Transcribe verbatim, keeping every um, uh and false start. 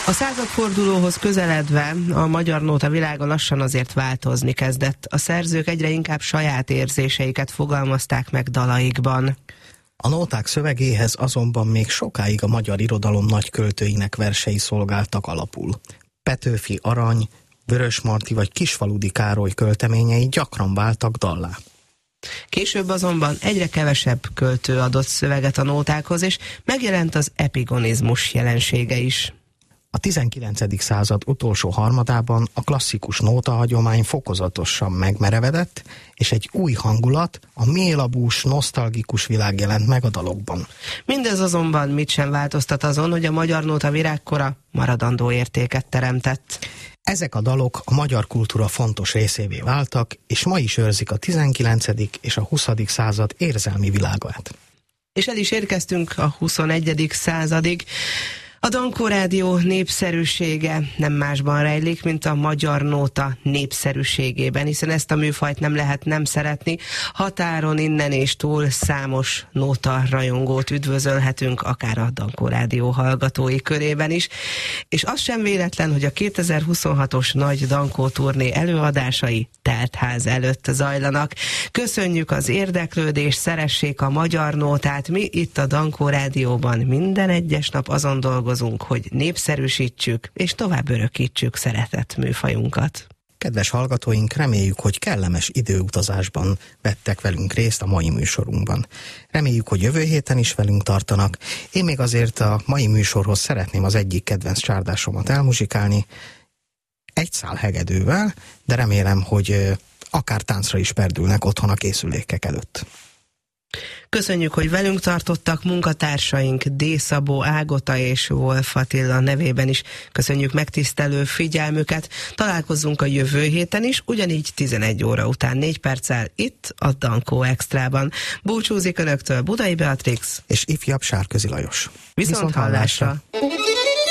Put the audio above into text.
A századfordulóhoz közeledve a magyar nóta világa lassan azért változni kezdett. A szerzők egyre inkább saját érzéseiket fogalmazták meg dalaikban. A nóták szövegéhez azonban még sokáig a magyar irodalom nagy költőinek versei szolgáltak alapul. Petőfi Arany, Vörösmarty vagy Kisfaludy Károly költeményei gyakran váltak dallá. Később azonban egyre kevesebb költő adott szöveget a nótákhoz, és megjelent az epigonizmus jelensége is. A tizenkilencedik század utolsó harmadában a klasszikus nótahagyomány fokozatosan megmerevedett, és egy új hangulat, a mélabús, nosztalgikus világ jelent meg a dalokban. Mindez azonban mit sem változtat azon, hogy a magyar nóta virágkora maradandó értéket teremtett. Ezek a dalok a magyar kultúra fontos részévé váltak, és ma is őrzik a tizenkilencedik és a huszadik század érzelmi világát. És el is érkeztünk a huszonegyedik századig. A Dankó Rádió népszerűsége nem másban rejlik, mint a magyar nóta népszerűségében, hiszen ezt a műfajt nem lehet nem szeretni. Határon innen és túl számos nóta rajongót üdvözölhetünk, akár a Dankó Rádió hallgatói körében is. És az sem véletlen, hogy a kétezer-huszonhatos nagy Dankó turné előadásai teltház előtt zajlanak. Köszönjük az érdeklődést, szeressék a magyar nótát. Mi itt a Dankó Rádióban minden egyes nap azon dolgozunk, hogy népszerűsítsük és tovább örökítsük szeretett műfajunkat. Kedves hallgatóink, reméljük, hogy kellemes időutazásban vettek velünk részt a mai műsorunkban. Reméljük, hogy jövő héten is velünk tartanak. Én még azért a mai műsorhoz szeretném az egyik kedvenc csárdásomat elmuzsikálni, egy szál hegedűvel, de remélem, hogy akár táncra is perdülnek otthon a készülékek előtt. Köszönjük, hogy velünk tartottak munkatársaink D. Szabó Ágota és Wolf Attila nevében is. Köszönjük megtisztelő figyelmüket. Találkozzunk a jövő héten is, ugyanígy tizenegy óra után négy perccel itt a Dankó Extrában. Búcsúzik önöktől Budai Beatrix és ifjabb Sárközi Lajos. Viszont hallásra!